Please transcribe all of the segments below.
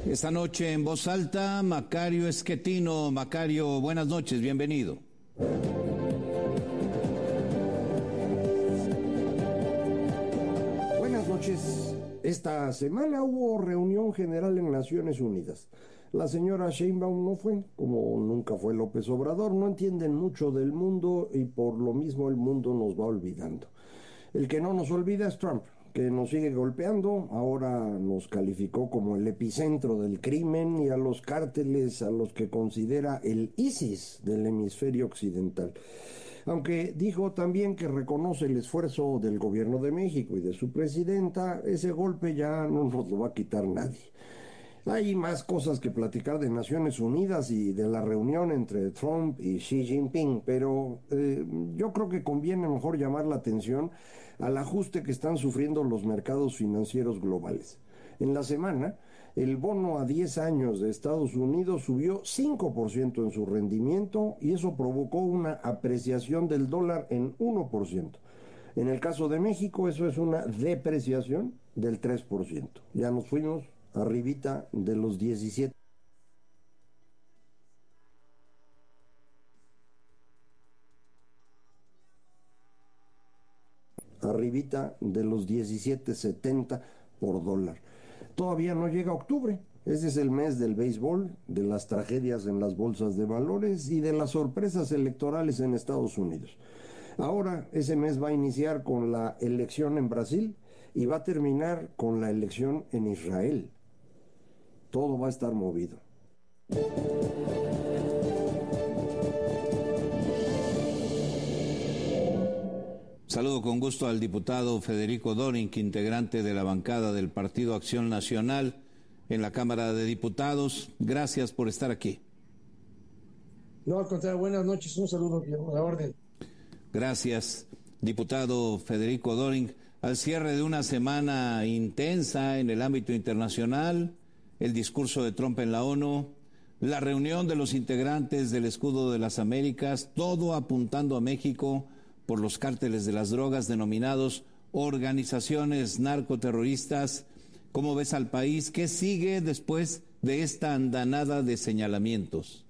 Esta noche en Voz Alta, Macario Esquetino. Macario, buenas noches, bienvenido. Buenas noches. Esta semana hubo reunión general en Naciones Unidas. La señora Sheinbaum no fue, como nunca fue López Obrador. No entienden mucho del mundo y por lo mismo el mundo nos va olvidando. El que no nos olvida es Trump, que nos sigue golpeando. Ahora nos calificó como el epicentro del crimen y a los cárteles a los que considera el ISIS del hemisferio occidental. Aunque dijo también que reconoce el esfuerzo del gobierno de México y de su presidenta, ese golpe ya no nos lo va a quitar nadie. Hay más cosas que platicar de Naciones Unidas y de la reunión entre Trump y Xi Jinping, pero yo creo que conviene mejor llamar la atención al ajuste que están sufriendo los mercados financieros globales. En la semana, el bono a 10 años de Estados Unidos subió 5% en su rendimiento y eso provocó una apreciación del dólar en 1%. En el caso de México, eso es una depreciación del 3%. Ya nos fuimos arribita de los 17. Arribita de los 17.70 por dólar. Todavía no llega octubre. Ese es el mes del béisbol, de las tragedias en las bolsas de valores y de las sorpresas electorales en Estados Unidos. Ahora ese mes va a iniciar con la elección en Brasil y va a terminar con la elección en Israel. Todo va a estar movido. Saludo con gusto al diputado Federico Doring, integrante de la bancada del Partido Acción Nacional en la Cámara de Diputados. Gracias por estar aquí. No, al contrario, buenas noches, un saludo, a la orden. Gracias, diputado Federico Doring. Al cierre de una semana intensa en el ámbito internacional, el discurso de Trump en la ONU, la reunión de los integrantes del Escudo de las Américas, todo apuntando a México por los cárteles de las drogas denominados organizaciones narcoterroristas. ¿Cómo ves al país? ¿Qué sigue después de esta andanada de señalamientos?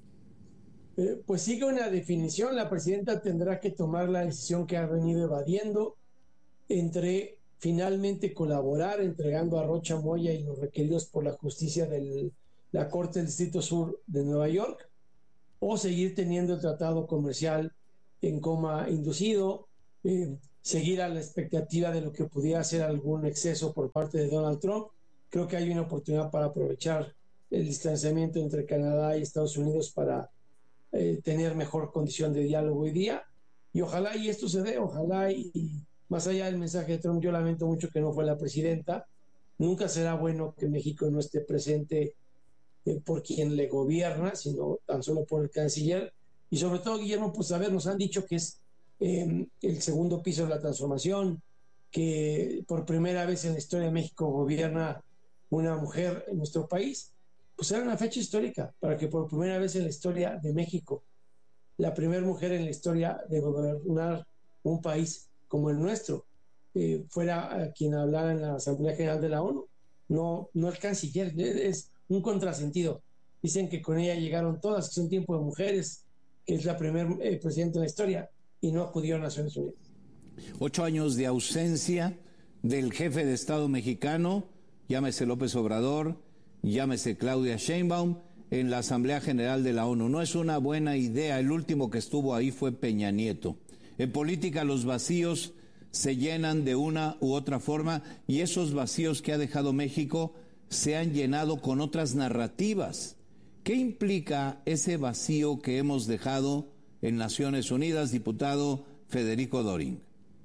Pues sigue una definición. La presidenta tendrá que tomar la decisión que ha venido evadiendo entre finalmente colaborar entregando a Rocha Moya y los requeridos por la justicia de la Corte del Distrito Sur de Nueva York, o seguir teniendo el tratado comercial en coma inducido, seguir a la expectativa de lo que pudiera ser algún exceso por parte de Donald Trump. Creo que hay una oportunidad para aprovechar el distanciamiento entre Canadá y Estados Unidos para tener mejor condición de diálogo hoy día, y ojalá y esto se dé, ojalá y más allá del mensaje de Trump, yo lamento mucho que no fue la presidenta. Nunca será bueno que México no esté presente por quien le gobierna, sino tan solo por el canciller. Y sobre todo, Guillermo, pues a ver, nos han dicho que es el segundo piso de la transformación, que por primera vez en la historia de México gobierna una mujer en nuestro país. Pues era una fecha histórica para que por primera vez en la historia de México, la primera mujer en la historia de gobernar un país como el nuestro, fuera quien hablara en la Asamblea General de la ONU, no el canciller. Es un contrasentido. Dicen que con ella llegaron todas, que es un tiempo de mujeres, que es la primera presidenta en la historia, y no acudió a Naciones Unidas. 8 años de ausencia del jefe de Estado mexicano, llámese López Obrador, llámese Claudia Sheinbaum, en la Asamblea General de la ONU. No es una buena idea. El último que estuvo ahí fue Peña Nieto. En política los vacíos se llenan de una u otra forma, y esos vacíos que ha dejado México se han llenado con otras narrativas. ¿Qué implica ese vacío que hemos dejado en Naciones Unidas, diputado Federico Doring?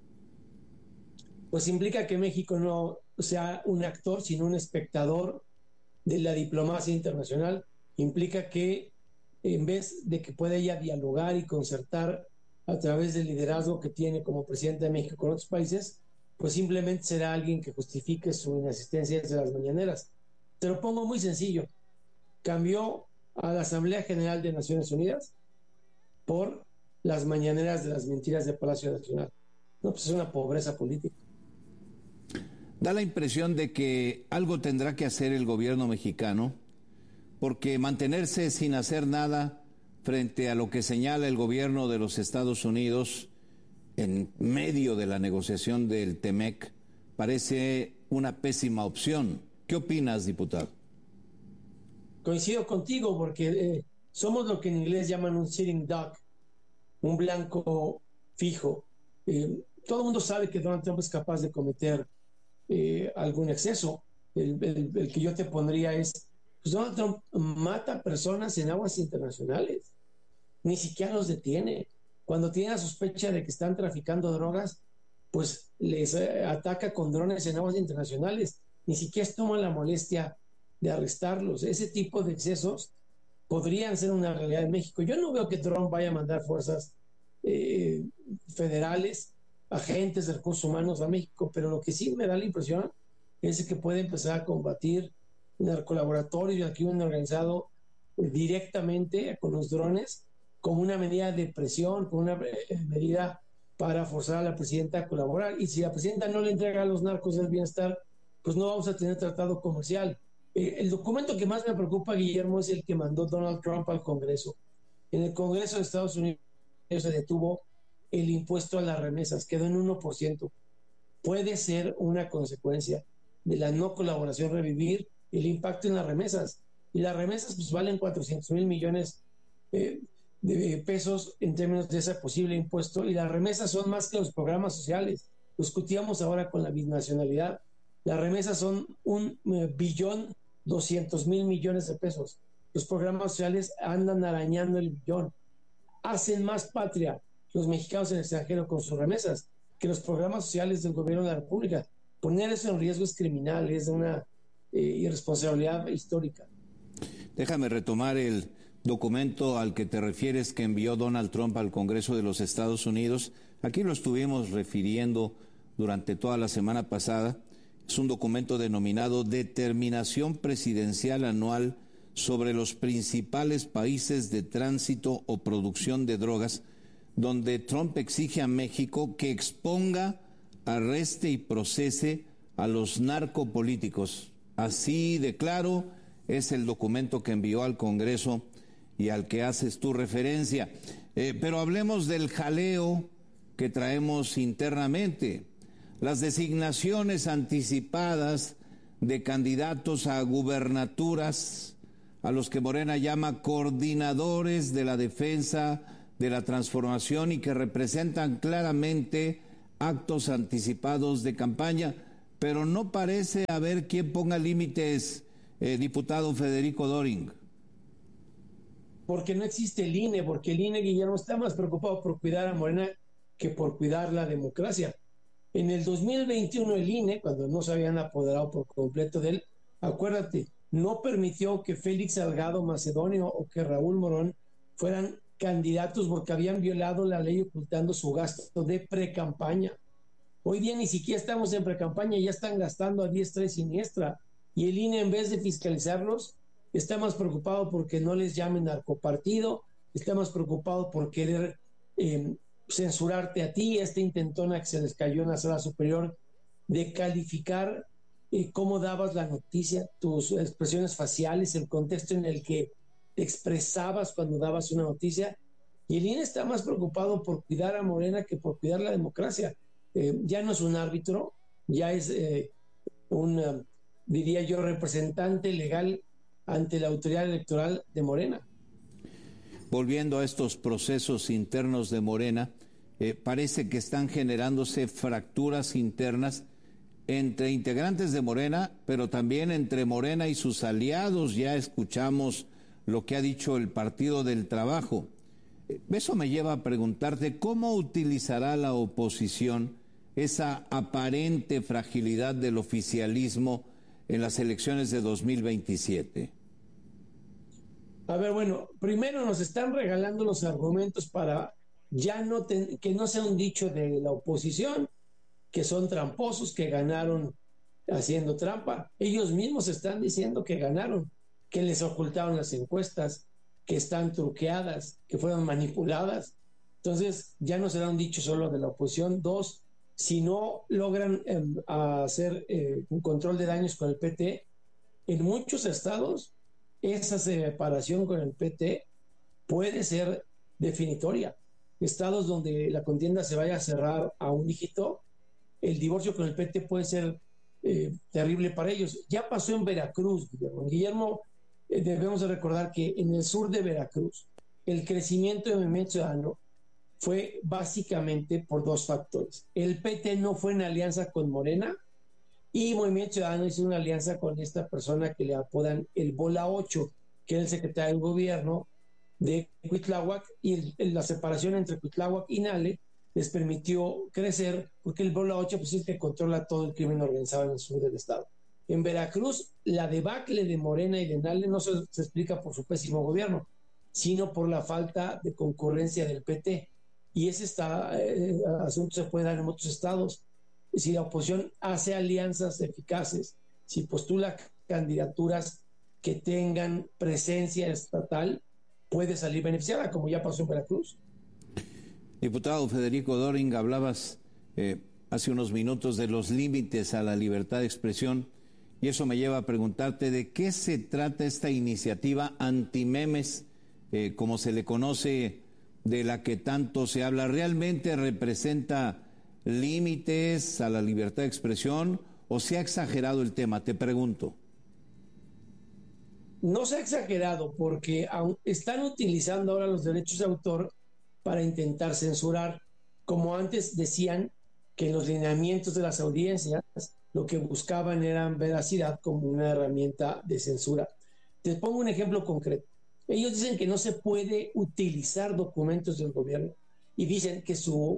Pues implica que México no sea un actor, sino un espectador de la diplomacia internacional. Implica que en vez de que pueda ella dialogar y concertar a través del liderazgo que tiene como presidente de México con otros países, pues simplemente será alguien que justifique su inasistencia desde las mañaneras. Te lo pongo muy sencillo. Cambió a la Asamblea General de Naciones Unidas por las mañaneras de las mentiras de Palacio Nacional. No, pues es una pobreza política. Da la impresión de que algo tendrá que hacer el gobierno mexicano, porque mantenerse sin hacer nada frente a lo que señala el gobierno de los Estados Unidos en medio de la negociación del TEMEC parece una pésima opción. ¿Qué opinas, diputado? Coincido contigo porque somos lo que en inglés llaman un sitting duck, un blanco fijo. Todo el mundo sabe que Donald Trump es capaz de cometer algún exceso. El que yo te pondría es, pues Donald Trump mata personas en aguas internacionales, ni siquiera los detiene. Cuando tiene la sospecha de que están traficando drogas, pues les ataca con drones en aguas internacionales, ni siquiera toma la molestia de arrestarlos. Ese tipo de excesos podrían ser una realidad en México. Yo no veo que Trump vaya a mandar fuerzas federales, agentes de recursos humanos a México, pero lo que sí me da la impresión es que puede empezar a combatir narcolaboratorios y el crimen organizado directamente con los drones, como una medida de presión, como una medida para forzar a la presidenta a colaborar. Y si la presidenta no le entrega a los narcos el bienestar, pues no vamos a tener tratado comercial. El documento que más me preocupa, Guillermo, es el que mandó Donald Trump al Congreso. En el Congreso de Estados Unidos se detuvo el impuesto a las remesas, quedó en 1%. Puede ser una consecuencia de la no colaboración revivir el impacto en las remesas. Y las remesas pues valen 400,000 millones de pesos en términos de ese posible impuesto, y las remesas son más que los programas sociales. Lo discutíamos ahora con la binacionalidad. Las remesas son 1,200,000 millones de pesos. Los programas sociales andan arañando el billón. Hacen más patria los mexicanos en el extranjero con sus remesas que los programas sociales del gobierno de la República. Poner eso en riesgo es criminal, es una irresponsabilidad histórica. Déjame retomar el documento al que te refieres que envió Donald Trump al Congreso de los Estados Unidos. Aquí lo estuvimos refiriendo durante toda la semana pasada. Es un documento denominado Determinación Presidencial Anual sobre los principales países de tránsito o producción de drogas, donde Trump exige a México que exponga, arreste y procese a los narcopolíticos. Así de claro es el documento que envió al Congreso y al que haces tu referencia. Pero hablemos del jaleo que traemos internamente. Las designaciones anticipadas de candidatos a gubernaturas, a los que Morena llama coordinadores de la defensa de la transformación y que representan claramente actos anticipados de campaña, pero no parece haber quien ponga límites, diputado Federico Doring. Porque no existe el INE, porque el INE, Guillermo, está más preocupado por cuidar a Morena que por cuidar la democracia. En el 2021 el INE, cuando no se habían apoderado por completo de él, acuérdate, no permitió que Félix Salgado Macedonio o que Raúl Morón fueran candidatos porque habían violado la ley ocultando su gasto de precampaña. Hoy día ni siquiera estamos en precampaña, ya están gastando a diestra y siniestra. Y el INE, en vez de fiscalizarlos, está más preocupado porque no les llamen narcopartido, está más preocupado por querer censurarte a ti, esta intentona que se les cayó en la sala superior de calificar cómo dabas la noticia, tus expresiones faciales, el contexto en el que te expresabas cuando dabas una noticia. Y el INE está más preocupado por cuidar a Morena que por cuidar la democracia. Ya no es un árbitro, ya es un, diría yo, representante legal ante la autoridad electoral de Morena. Volviendo a estos procesos internos de Morena, parece que están generándose fracturas internas entre integrantes de Morena, pero también entre Morena y sus aliados. Ya escuchamos lo que ha dicho el Partido del Trabajo. Eso me lleva a preguntarte, ¿cómo utilizará la oposición esa aparente fragilidad del oficialismo en las elecciones de 2027? A ver, bueno, primero nos están regalando los argumentos para ya no que no sea un dicho de la oposición, que son tramposos, que ganaron haciendo trampa. Ellos mismos están diciendo que ganaron, que les ocultaron las encuestas, que están truqueadas, que fueron manipuladas. Entonces ya no será un dicho solo de la oposición. Dos, si no logran hacer un control de daños con el PT, en muchos estados esa separación con el PT puede ser definitoria. Estados donde la contienda se vaya a cerrar a un dígito, el divorcio con el PT puede ser terrible para ellos. Ya pasó en Veracruz, Guillermo. Guillermo, debemos de recordar que en el sur de Veracruz el crecimiento de Movimiento Ciudadano fue básicamente por dos factores. El PT no fue en alianza con Morena y Movimiento Ciudadano hizo una alianza con esta persona que le apodan el Bola 8, que era el secretario del gobierno de Cuitláhuac, y la separación entre Cuitláhuac y Nale les permitió crecer, porque el Bola 8 pues, es el que controla todo el crimen organizado en el sur del estado. En Veracruz, la debacle de Morena y de Nale no se explica por su pésimo gobierno, sino por la falta de concurrencia del PT. Y ese asunto se puede dar en otros estados. Si la oposición hace alianzas eficaces, si postula candidaturas que tengan presencia estatal, puede salir beneficiada, como ya pasó en Veracruz. Diputado Federico Doring, hablabas hace unos minutos de los límites a la libertad de expresión, y eso me lleva a preguntarte de qué se trata esta iniciativa antimemes, como se le conoce, de la que tanto se habla. ¿Realmente representa límites a la libertad de expresión o se ha exagerado el tema? Te pregunto. No se ha exagerado porque están utilizando ahora los derechos de autor para intentar censurar, como antes decían que en los lineamientos de las audiencias lo que buscaban era veracidad como una herramienta de censura. Te pongo un ejemplo concreto. Ellos dicen que no se puede utilizar documentos del gobierno y dicen que su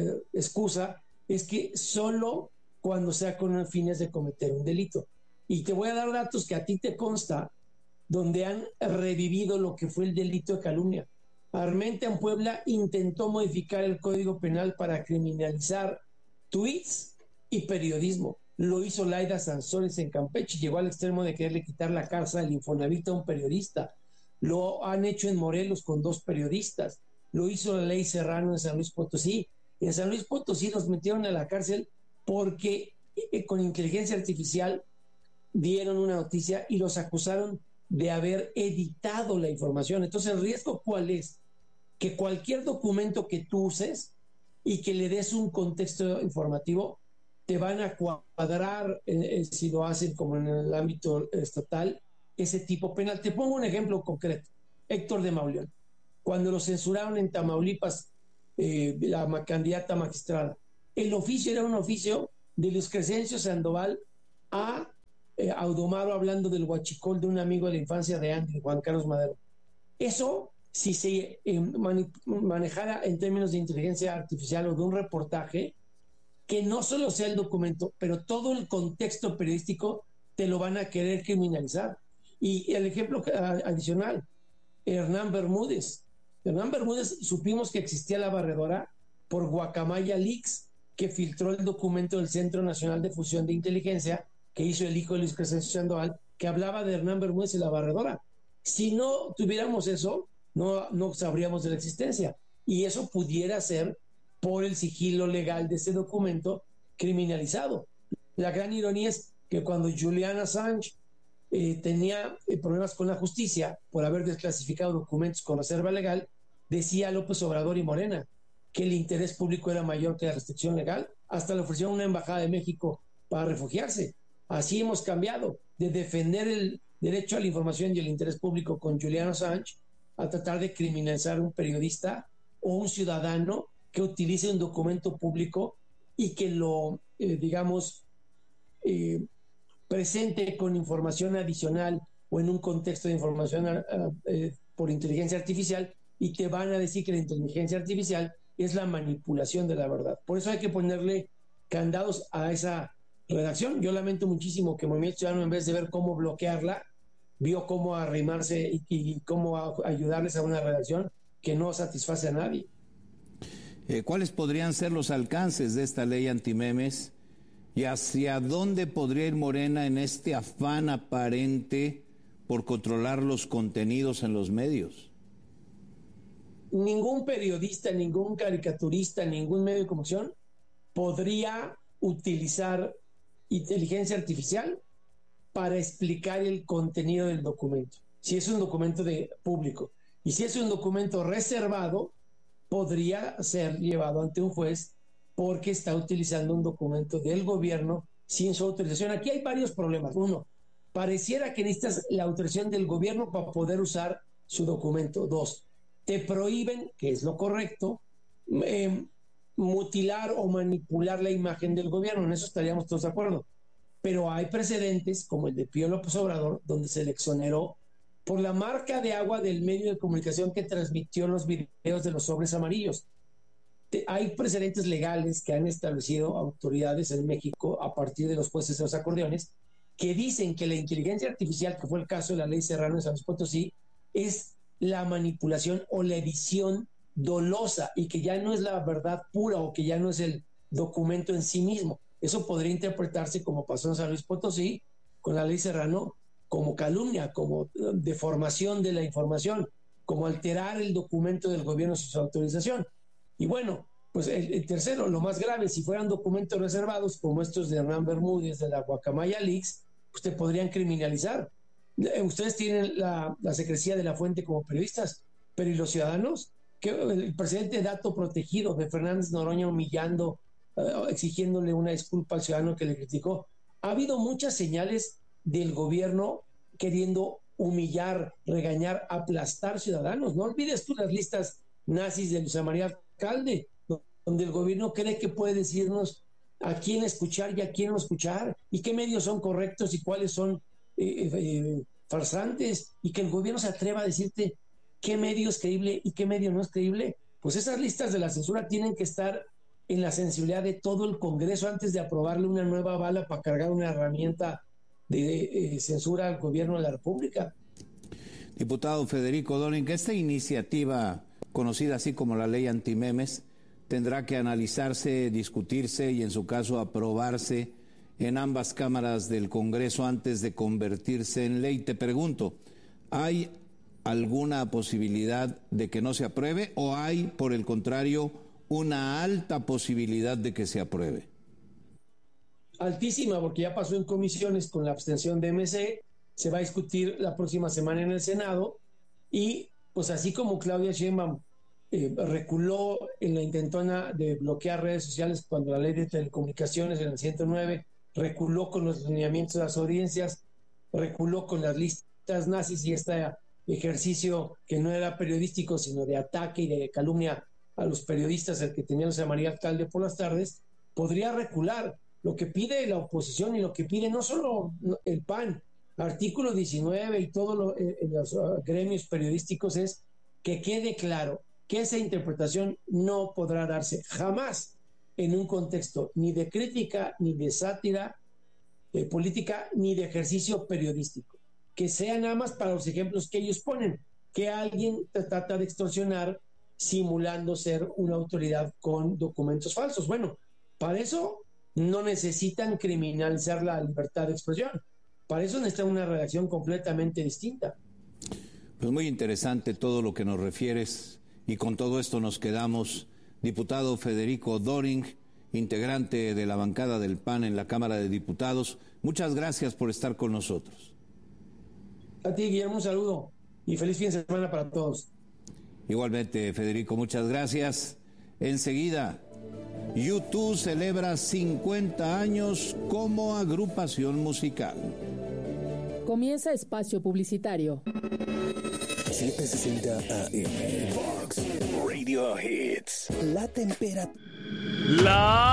excusa es que solo cuando sea con fines de cometer un delito. Y te voy a dar datos que a ti te consta, donde han revivido lo que fue el delito de calumnia. Armenta en Puebla intentó modificar el Código Penal para criminalizar tweets y periodismo. Lo hizo Laida Sansores en Campeche, llegó al extremo de quererle quitar la casa del Infonavit a un periodista. Lo han hecho en Morelos con 2 periodistas. Lo hizo la ley Serrano en San Luis Potosí. En San Luis Potosí los metieron a la cárcel porque con inteligencia artificial dieron una noticia y los acusaron de haber editado la información. Entonces, ¿el riesgo cuál es? Que cualquier documento que tú uses y que le des un contexto informativo, te van a cuadrar, si lo hacen como en el ámbito estatal, ese tipo penal. Te pongo un ejemplo concreto. Héctor de Mauleón. Cuando lo censuraron en Tamaulipas, la candidata magistrada, el oficio era un oficio de Luis Crescencio Sandoval a Audomaro hablando del huachicol de un amigo de la infancia de Andy, Juan Carlos Madero. Eso, si se manejara en términos de inteligencia artificial o de un reportaje, que no solo sea el documento, pero todo el contexto periodístico, te lo van a querer criminalizar. Y el ejemplo adicional, Hernán Bermúdez. Hernán Bermúdez, supimos que existía la barredora por Guacamaya Leaks, que filtró el documento del Centro Nacional de Fusión de Inteligencia que hizo el hijo de Luis Crescencio Sandoval, que hablaba de Hernán Bermúdez y la barredora. Si no tuviéramos eso, no sabríamos de la existencia. Y eso pudiera ser por el sigilo legal de ese documento criminalizado. La gran ironía es que cuando Julian Assange tenía problemas con la justicia por haber desclasificado documentos con reserva legal, decía López Obrador y Morena que el interés público era mayor que la restricción legal. Hasta le ofrecieron una embajada de México para refugiarse. Así hemos cambiado de defender el derecho a la información y el interés público con Julian Assange a tratar de criminalizar a un periodista o un ciudadano que utilice un documento público y que lo, presente con información adicional o en un contexto de información por inteligencia artificial, y te van a decir que la inteligencia artificial es la manipulación de la verdad. Por eso hay que ponerle candados a esa redacción. Yo lamento muchísimo que Movimiento Ciudadano, en vez de ver cómo bloquearla, vio cómo arrimarse y cómo ayudarles a una redacción que no satisface a nadie. ¿Cuáles podrían ser los alcances de esta ley antimemes y hacia dónde podría ir Morena en este afán aparente por controlar los contenidos en los medios? Ningún periodista, ningún caricaturista, ningún medio de comunicación podría utilizar inteligencia artificial para explicar el contenido del documento. Si es un documento público y si es un documento reservado, podría ser llevado ante un juez porque está utilizando un documento del gobierno sin su autorización. Aquí hay varios problemas. Uno, pareciera que necesitas la autorización del gobierno para poder usar su documento. Dos, te prohíben, que es lo correcto, mutilar o manipular la imagen del gobierno. En eso estaríamos todos de acuerdo. Pero hay precedentes, como el de Pío López Obrador, donde se le exoneró por la marca de agua del medio de comunicación que transmitió los videos de los sobres amarillos. Hay precedentes legales que han establecido autoridades en México a partir de los jueces de los acordeones que dicen que la inteligencia artificial, que fue el caso de la ley Serrano de San Luis Potosí, es la manipulación o la edición dolosa y que ya no es la verdad pura o que ya no es el documento en sí mismo. Eso podría interpretarse, como pasó en San Luis Potosí con la ley Serrano, como calumnia, como deformación de la información, como alterar el documento del gobierno sin su autorización. Y bueno, pues el tercero, lo más grave, si fueran documentos reservados como estos de Hernán Bermúdez de la Guacamaya Leaks, pues te podrían criminalizar. Ustedes tienen la secrecía de la fuente como periodistas, pero ¿y los ciudadanos? Que el presidente de dato protegido de Fernández Noroña humillando, exigiéndole una disculpa al ciudadano que le criticó. Ha habido muchas señales del gobierno queriendo humillar, regañar, aplastar ciudadanos. No olvides tú las listas nazis de Luisa María Alcalde, donde el gobierno cree que puede decirnos a quién escuchar y a quién no escuchar, y qué medios son correctos y cuáles son farsantes, y que el gobierno se atreva a decirte qué medio es creíble y qué medio no es creíble. Pues esas listas de la censura tienen que estar en la sensibilidad de todo el Congreso antes de aprobarle una nueva bala para cargar una herramienta de censura al gobierno de la República. Diputado Federico Doring, esta iniciativa, conocida así como la ley antimemes, tendrá que analizarse, discutirse y en su caso aprobarse en ambas cámaras del Congreso antes de convertirse en ley. Te pregunto, ¿hay alguna posibilidad de que no se apruebe o hay, por el contrario, una alta posibilidad de que se apruebe? Altísima, porque ya pasó en comisiones con la abstención de MC, se va a discutir la próxima semana en el Senado y pues así como Claudia Sheinbaum reculó en la intentona de bloquear redes sociales cuando la ley de telecomunicaciones en el 109, reculó con los lineamientos de las audiencias, reculó con las listas nazis y este ejercicio que no era periodístico sino de ataque y de calumnia a los periodistas, el que tenía Luisa María Alcalde por las tardes, podría recular. Lo que pide la oposición y lo que pide no solo el PAN, artículo 19 y todos los gremios periodísticos es que quede claro que esa interpretación no podrá darse jamás en un contexto ni de crítica, ni de sátira política, ni de ejercicio periodístico. Que sea nada más para los ejemplos que ellos ponen, que alguien trata de extorsionar simulando ser una autoridad con documentos falsos. Bueno, para eso no necesitan criminalizar la libertad de expresión. Para eso necesitan una redacción completamente distinta. Pues muy interesante todo lo que nos refieres y con todo esto nos quedamos. Diputado Federico Doring, integrante de la bancada del PAN en la Cámara de Diputados, muchas gracias por estar con nosotros. A ti, Guillermo, un saludo y feliz fin de semana para todos. Igualmente, Federico, muchas gracias. Enseguida, U2 celebra 50 años como agrupación musical. Comienza espacio publicitario. 760 AM Fox Radio Hits. La temperatura.